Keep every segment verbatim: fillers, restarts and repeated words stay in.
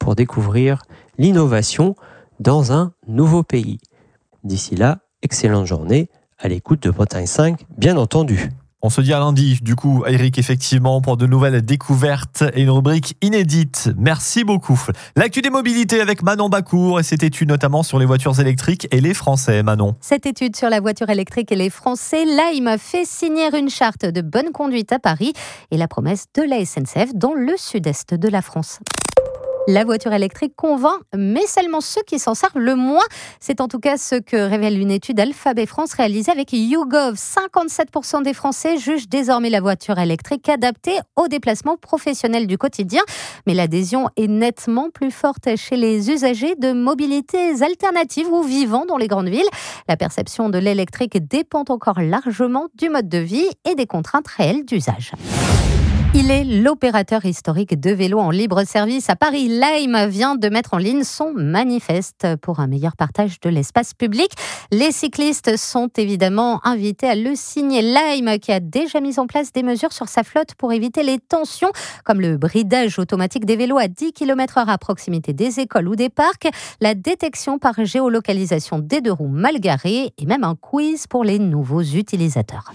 pour découvrir l'innovation dans un nouveau pays. D'ici là, excellente journée à l'écoute de Bretagne cinq, bien entendu. On se dit à lundi, du coup, Eric, effectivement, pour de nouvelles découvertes et une rubrique inédite. Merci beaucoup. L'actu des mobilités avec Manon Bacour et cette étude notamment sur les voitures électriques et les Français, Manon. Cette étude sur la voiture électrique et les Français, là, il m'a fait signer une charte de bonne conduite à Paris et la promesse de la S N C F dans le sud-est de la France. La voiture électrique convainc, mais seulement ceux qui s'en servent le moins. C'est en tout cas ce que révèle une étude Alphabet France réalisée avec YouGov. cinquante-sept pour cent des Français jugent désormais la voiture électrique adaptée aux déplacements professionnels du quotidien. Mais l'adhésion est nettement plus forte chez les usagers de mobilités alternatives ou vivant dans les grandes villes. La perception de l'électrique dépend encore largement du mode de vie et des contraintes réelles d'usage. Il est l'opérateur historique de vélos en libre service à Paris. Lime vient de mettre en ligne son manifeste pour un meilleur partage de l'espace public. Les cyclistes sont évidemment invités à le signer. Lime qui a déjà mis en place des mesures sur sa flotte pour éviter les tensions, comme le bridage automatique des vélos à dix kilomètres heure à proximité des écoles ou des parcs, la détection par géolocalisation des deux roues mal garées et même un quiz pour les nouveaux utilisateurs.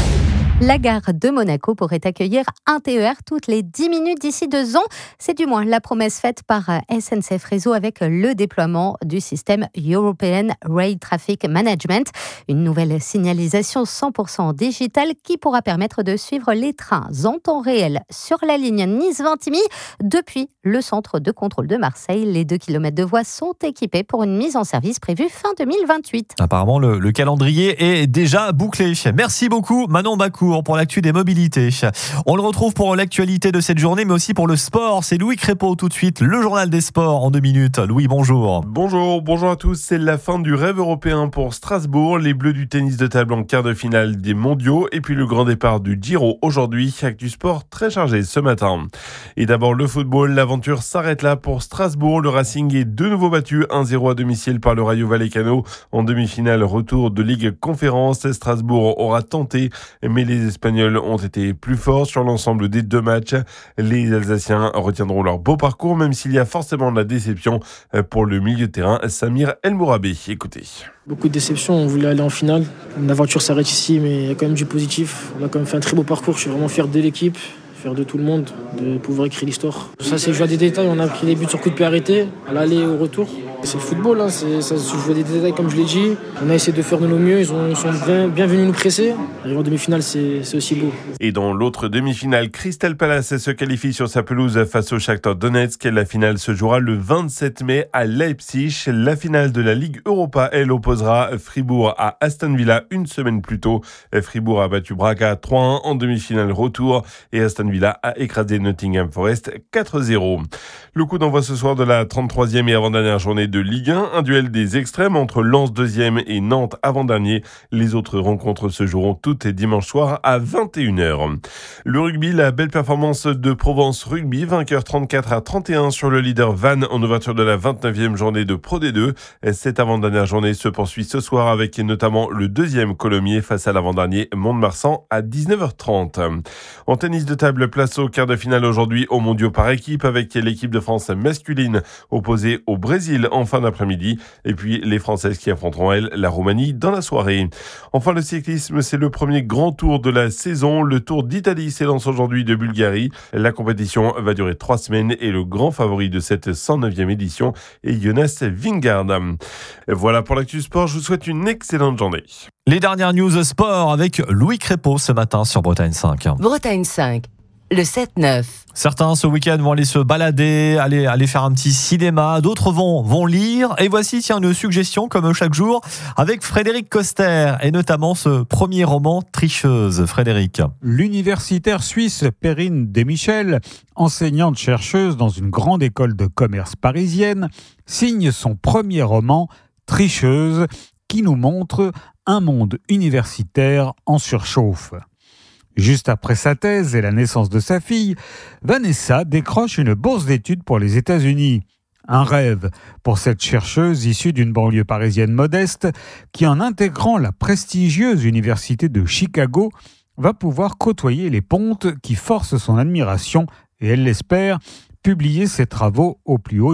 La gare de Monaco pourrait accueillir un T E R toutes les dix minutes d'ici deux ans. C'est du moins la promesse faite par S N C F Réseau avec le déploiement du système European Rail Traffic Management, une nouvelle signalisation cent pour cent digitale qui pourra permettre de suivre les trains en temps réel sur la ligne Nice-Vintimille depuis le centre de contrôle de Marseille. Les deux kilomètres de voies sont équipés pour une mise en service prévue fin deux mille vingt-huit. Apparemment, le, le calendrier est déjà bouclé. Merci beaucoup, Manon Bacour, pour l'actu des mobilités. On le retrouve pour l'actualité de cette journée, mais aussi pour le sport. C'est Louis Crépeau tout de suite, le journal des sports en deux minutes. Louis, bonjour. Bonjour, bonjour à tous. C'est la fin du rêve européen pour Strasbourg. Les Bleus du tennis de table en quart de finale des mondiaux. Et puis le grand départ du Giro aujourd'hui. Actu sport très chargé ce matin. Et d'abord le football. L'aventure s'arrête là pour Strasbourg. Le Racing est de nouveau battu un zéro à domicile par le Rayo Vallecano. En demi-finale, retour de Ligue Conférence. Strasbourg aura tenté, mais les Espagnols ont été plus forts sur l'ensemble des deux matchs. Les Alsaciens retiendront leur beau parcours, même s'il y a forcément de la déception pour le milieu de terrain, Samir El Mourabé. Écoutez. Beaucoup de déceptions, on voulait aller en finale. L'aventure s'arrête ici, mais il y a quand même du positif. On a quand même fait un très beau parcours, je suis vraiment fier de l'équipe, fier de tout le monde, de pouvoir écrire l'histoire. Ça, c'est jouer à des détails, on a pris des buts sur coup de pied arrêté, à l'aller et au retour. C'est le football, hein. c'est, ça se joue à des détails comme je l'ai dit. On a essayé de faire de nos mieux, ils, ont, ils sont bien, bien venus nous presser. Arriver en demi-finale, c'est, c'est aussi beau. Et dans l'autre demi-finale, Crystal Palace se qualifie sur sa pelouse face au Shakhtar Donetsk. La finale se jouera le vingt-sept mai à Leipzig. La finale de la Ligue Europa, elle opposera Fribourg à Aston Villa une semaine plus tôt. Fribourg a battu Braga trois un en demi-finale retour et Aston Villa a écrasé Nottingham Forest quatre zéro. Le coup d'envoi ce soir de la trente-troisième et avant-dernière journée de Ligue un, un duel des extrêmes entre Lens deuxième et Nantes avant-dernier. Les autres rencontres se joueront toutes dimanche soir à vingt et une heures. Le rugby, la belle performance de Provence Rugby, vainqueur trente-quatre à trente et un sur le leader Vannes en ouverture de la vingt-neuvième journée de Pro D deux. Cette avant-dernière journée se poursuit ce soir avec notamment le deuxième Colomiers face à l'avant-dernier Mont-de-Marsan à dix-neuf heures trente. En tennis de table, place au quart de finale aujourd'hui aux mondiaux par équipe avec l'équipe de France masculine opposée au Brésil en fin d'après-midi et puis les Françaises qui affronteront elles la Roumanie dans la soirée. Enfin le cyclisme, c'est le premier grand tour de la saison. Le Tour d'Italie s'élance aujourd'hui de Bulgarie. La compétition va durer trois semaines et le grand favori de cette cent neuvième édition est Jonas Vingegaard. Voilà pour l'actu sport, je vous souhaite une excellente journée. Les dernières news sport avec Louis Crépeau ce matin sur Bretagne cinq. Bretagne cinq, le sept neuf. Certains ce week-end vont aller se balader, aller, aller faire un petit cinéma, d'autres vont, vont lire. Et voici tiens, une suggestion comme chaque jour avec Frédéric Coster et notamment ce premier roman Tricheuse. Frédéric. L'universitaire suisse Perrine Desmichel, enseignante-chercheuse dans une grande école de commerce parisienne, signe son premier roman Tricheuse qui nous montre un monde universitaire en surchauffe. Juste après sa thèse et la naissance de sa fille, Vanessa décroche une bourse d'études pour les États-Unis. Un rêve pour cette chercheuse issue d'une banlieue parisienne modeste qui, en intégrant la prestigieuse université de Chicago, va pouvoir côtoyer les pontes qui forcent son admiration et, elle l'espère, publier ses travaux au plus haut